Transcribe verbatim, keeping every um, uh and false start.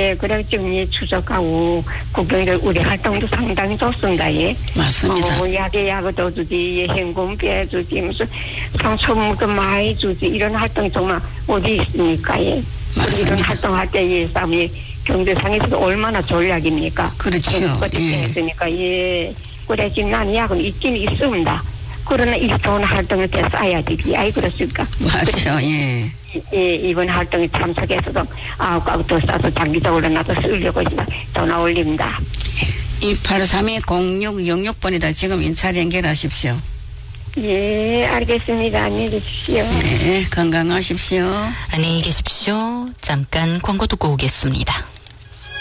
예, 그래 지금 이 추적하고 국경들 우리 활동도 상당히 좋습니다. 예. 맞습니다. 어, 약에 약도 주지, 예, 현금배 주지, 무슨 상처물도 많이 주지 이런 활동이 정말 어디 있습니까? 예. 맞습니다. 이런 활동할 때이 싸움이 경제상에서도 얼마나 전략입니까? 그렇죠. 어떻게 예. 했으니까 예. 그래 지금 난 약은 있긴 있습니다. 그러나 이 좋은 활동을 때 써야 되지. 아이 그렇습니까? 맞죠. 예. 예, 이번 활동에 참석해서도 아홉 가구 더 싸서 장기적으로 나도 쓰려고 있지만 전화 올립니다. 이팔삼이 공육영육 번이다. 지금 인차 연결하십시오. 예, 알겠습니다. 안녕히 계십시오. 네, 건강하십시오. 안녕히 계십시오. 잠깐 광고 듣고 오겠습니다.